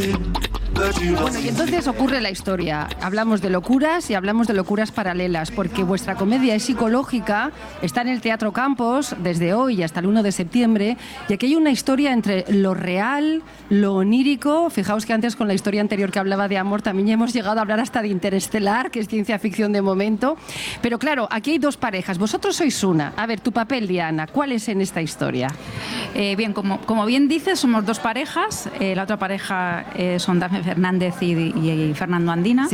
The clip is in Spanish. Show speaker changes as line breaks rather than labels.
Bueno, y entonces ocurre la historia. Hablamos de locuras y hablamos de locuras paralelas, porque vuestra comedia es psicológica, está en el Teatro Campos desde hoy hasta el 1 de septiembre, y aquí hay una historia entre lo real, lo onírico. Fijaos que antes con la historia anterior que hablaba de amor también ya hemos llegado a hablar hasta de Interestelar, que es ciencia ficción de momento. Pero claro, aquí hay dos parejas, vosotros sois una. A ver, tu papel, Diana, ¿cuál es en esta historia?
Bien, como bien dices, somos dos parejas. La otra pareja son Dafne Fernández y Fernando Andina.
Sí.